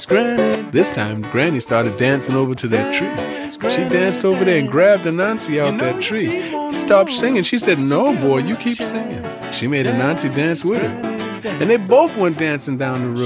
Granny. This time, Granny started dancing over to that tree. She danced over there and grabbed Anansi out that tree. He stopped singing. She said, "No, boy, you keep singing." She made Anansi dance with her. And they both went dancing down the road.